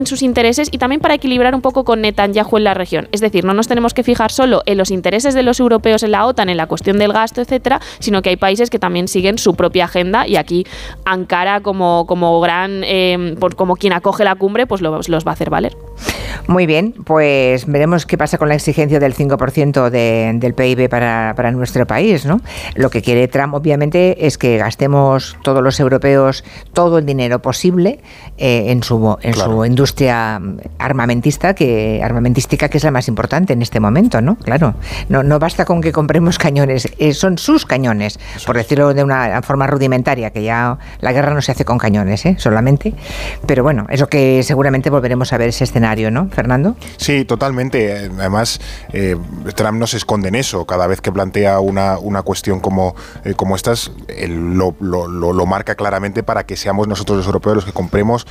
sus intereses y también para equilibrar un poco con Netanyahu en la región. Es decir, no nos tenemos que fijar solo en los intereses de los europeos en la OTAN, en la cuestión del gasto, etcétera, sino que hay países que también siguen su propia agenda y aquí Ankara como gran, como quien acoge la cumbre, pues los va a hacer valer. Muy bien, pues veremos qué pasa con la exigencia del 5% del PIB para nuestro país, ¿no? Lo que quiere Trump, obviamente, es que gastemos todos los europeos todo el dinero posible en su industria armamentística, que es la más importante en este momento, ¿no? Claro, no basta con que compremos cañones, son sus cañones, por decirlo de una forma rudimentaria, que ya la guerra no se hace con cañones, solamente. Pero bueno, es lo que seguramente volveremos a ver ese escenario, ¿no, Fernando? Sí, totalmente. Además, Trump no se esconde en eso. Cada vez que plantea una cuestión como estas, él lo marca claramente para que seamos nosotros los europeos los que compremos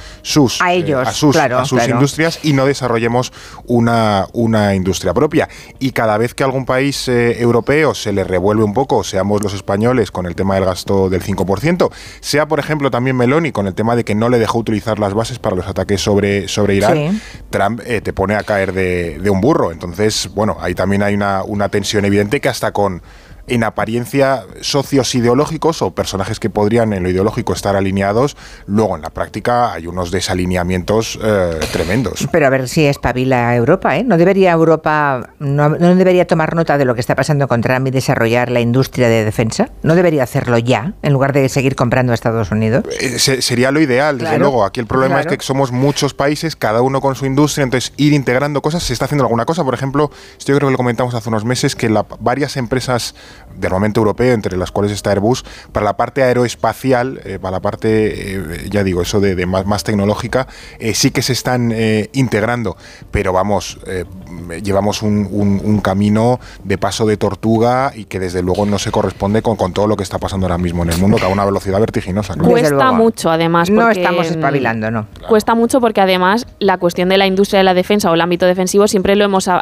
a sus industrias y no desarrollemos una industria propia. Y cada vez que algún país europeo se le revuelve un poco, seamos los españoles con el tema del gasto del 5%, sea por ejemplo también Meloni con el tema de que no le dejó utilizar las bases para los ataques sobre Irán, sí. Trump te pone a caer de un burro. Entonces, bueno, ahí también hay una tensión evidente que hasta en apariencia socios ideológicos o personajes que podrían en lo ideológico estar alineados, luego en la práctica hay unos desalineamientos tremendos. Pero a ver si espabila Europa, ¿eh? ¿No debería Europa no debería tomar nota de lo que está pasando con Trump y desarrollar la industria de defensa? ¿No debería hacerlo ya, en lugar de seguir comprando a Estados Unidos? Sería lo ideal, desde luego. Aquí el problema es que somos muchos países, cada uno con su industria, entonces ir integrando cosas. Se está haciendo alguna cosa, por ejemplo, esto yo creo que lo comentamos hace unos meses, que varias empresas de armamento europeo, entre las cuales está Airbus, para la parte aeroespacial, para la parte, ya digo, eso de más tecnológica, sí que se están integrando, pero vamos, llevamos un camino de paso de tortuga y que desde luego no se corresponde con todo lo que está pasando ahora mismo en el mundo, que a una velocidad vertiginosa. Claro. Cuesta mucho, además. No estamos espabilando, ¿no? Claro. Cuesta mucho porque además la cuestión de la industria de la defensa o el ámbito defensivo siempre lo hemos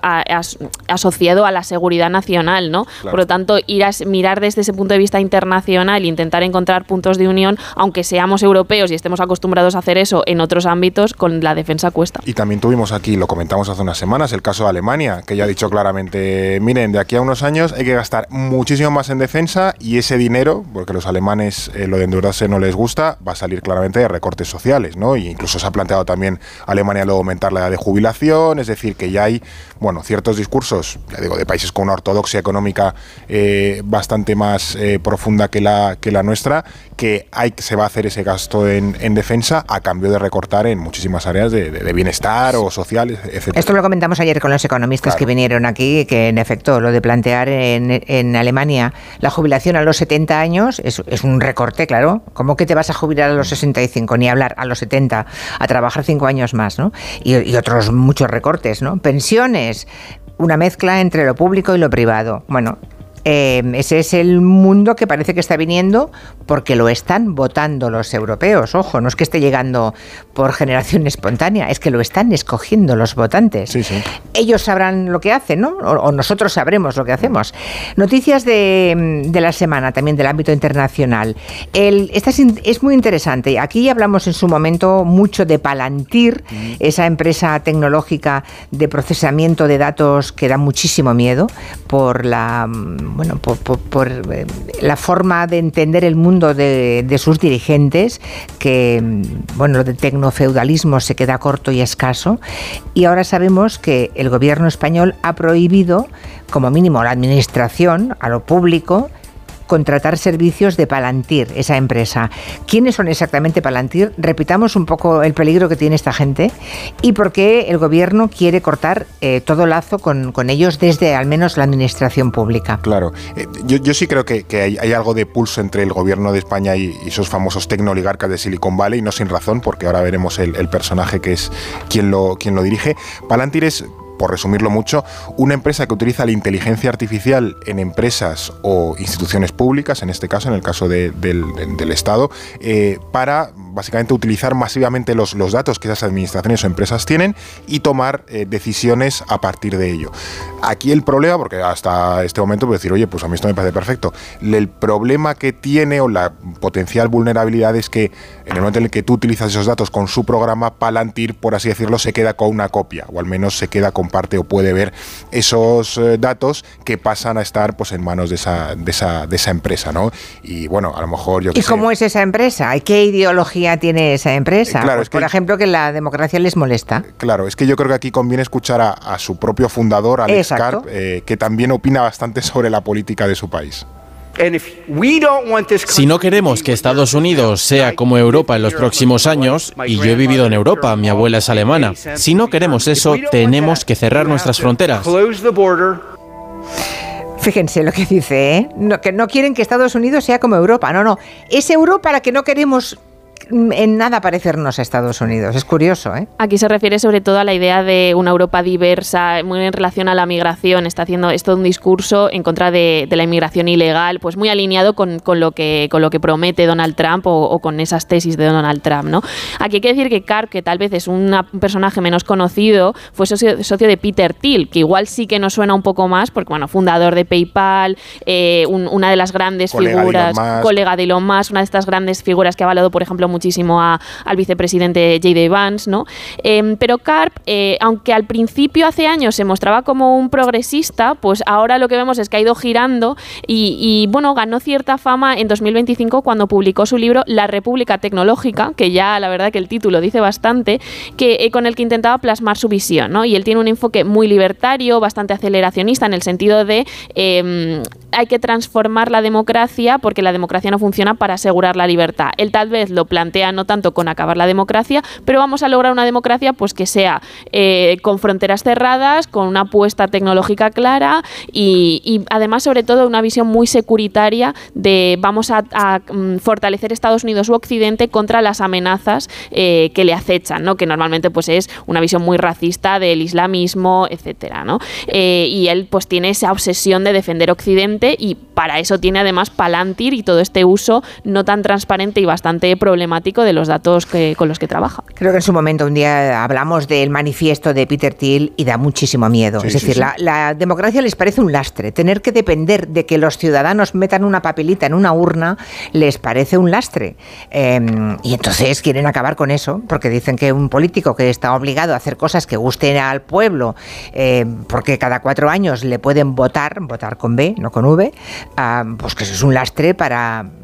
asociado a la seguridad nacional, ¿no? Claro. Por lo tanto, ir a mirar desde ese punto de vista internacional e intentar encontrar puntos de unión, aunque seamos europeos y estemos acostumbrados a hacer eso en otros ámbitos, con la defensa cuesta. Y también tuvimos aquí, lo comentamos hace unas semanas, el caso de Alemania, que ya ha dicho claramente, miren, de aquí a unos años hay que gastar muchísimo más en defensa y ese dinero, porque a los alemanes lo de endeudarse no les gusta, va a salir claramente de recortes sociales, ¿no? Y incluso se ha planteado también Alemania luego aumentar la edad de jubilación, es decir, que ya hay, bueno, ciertos discursos, ya digo, de países con una ortodoxia económica bastante más profunda que la nuestra, que se va a hacer ese gasto en defensa a cambio de recortar en muchísimas áreas de bienestar o sociales, etc. Esto lo comentamos ayer con los economistas que vinieron aquí, que en efecto lo de plantear en Alemania la jubilación a los 70 años es un recorte, claro. ¿Cómo que te vas a jubilar a los 65? Ni hablar, a los 70, a trabajar 5 años más, ¿no? Y otros muchos recortes, ¿no? Pensiones, una mezcla entre lo público y lo privado. Bueno, ese es el mundo que parece que está viniendo porque lo están votando los europeos. Ojo, no es que esté llegando por generación espontánea, es que lo están escogiendo los votantes. Sí, sí. Ellos sabrán lo que hacen, ¿no? O nosotros sabremos lo que hacemos. Noticias de la semana, también del ámbito internacional. Esta es muy interesante. Aquí hablamos en su momento mucho de Palantir, esa empresa tecnológica de procesamiento de datos que da muchísimo miedo por la forma de entender el mundo de sus dirigentes, que lo de tecnofeudalismo se queda corto y escaso, y ahora sabemos que el gobierno español ha prohibido, como mínimo a la administración, a lo público, contratar servicios de Palantir, esa empresa. ¿Quiénes son exactamente Palantir? Repitamos un poco el peligro que tiene esta gente y por qué el gobierno quiere cortar todo lazo con ellos desde al menos la administración pública. Claro. Yo sí creo que hay algo de pulso entre el gobierno de España y esos famosos tecnooligarcas de Silicon Valley, no sin razón, porque ahora veremos el personaje que es quien lo dirige. Palantir es por resumirlo mucho, una empresa que utiliza la inteligencia artificial en empresas o instituciones públicas, en este caso, en el caso del Estado, para básicamente utilizar masivamente los datos que esas administraciones o empresas tienen y tomar decisiones a partir de ello. Aquí el problema, porque hasta este momento puedo decir, oye, pues a mí esto me parece perfecto, el problema que tiene o la potencial vulnerabilidad es que en el momento en el que tú utilizas esos datos con su programa, Palantir, por así decirlo, se queda con una copia, o al menos se queda con parte o puede ver esos datos que pasan a estar pues en manos de esa empresa, ¿no? Y bueno, a lo mejor yo... ¿Y cómo es esa empresa? ¿Y qué ideología tiene esa empresa? Claro, pues, por ejemplo, que la democracia les molesta. Claro, es que yo creo que aquí conviene escuchar a su propio fundador, Alex Karp, que también opina bastante sobre la política de su país. Si no queremos que Estados Unidos sea como Europa en los próximos años, y yo he vivido en Europa, mi abuela es alemana, si no queremos eso, tenemos que cerrar nuestras fronteras. Fíjense lo que dice, ¿eh? No, que no quieren que Estados Unidos sea como Europa. No. Es Europa la que no queremos en nada parecernos a Estados Unidos. Es curioso, ¿eh? Aquí se refiere sobre todo a la idea de una Europa diversa, muy en relación a la migración. Está haciendo esto un discurso en contra de la inmigración ilegal, pues muy alineado con lo que promete Donald Trump o con esas tesis de Donald Trump, ¿no? Aquí hay que decir que Karp, que tal vez es un personaje menos conocido, fue socio de Peter Thiel, que igual sí que nos suena un poco más, porque bueno, fundador de PayPal, una de las grandes figuras, colega de Elon Musk, una de estas grandes figuras que ha avalado, por ejemplo, muchísimo al vicepresidente J.D. Vance, ¿no? Pero Karp, aunque al principio, hace años, se mostraba como un progresista, pues ahora lo que vemos es que ha ido girando y bueno, ganó cierta fama en 2025 cuando publicó su libro La República Tecnológica, que ya la verdad que el título dice bastante, con el que intentaba plasmar su visión, ¿no? Y él tiene un enfoque muy libertario, bastante aceleracionista, en el sentido de hay que transformar la democracia porque la democracia no funciona para asegurar la libertad. Él tal vez lo plantea no tanto con acabar la democracia, pero vamos a lograr una democracia pues que sea con fronteras cerradas, con una apuesta tecnológica clara y además sobre todo una visión muy securitaria de vamos a fortalecer Estados Unidos u Occidente contra las amenazas que le acechan, ¿no? Que normalmente pues es una visión muy racista del islamismo, etcétera, ¿no? Y él pues tiene esa obsesión de defender Occidente y para eso tiene además Palantir y todo este uso no tan transparente y bastante problemático de los datos con los que trabaja. Creo que en su momento un día hablamos del manifiesto de Peter Thiel y da muchísimo miedo. Sí, es decir, la democracia les parece un lastre. Tener que depender de que los ciudadanos metan una papelita en una urna les parece un lastre. Y entonces quieren acabar con eso porque dicen que un político que está obligado a hacer cosas que gusten al pueblo porque cada 4 años le pueden votar con B, no con V, pues que eso es un lastre para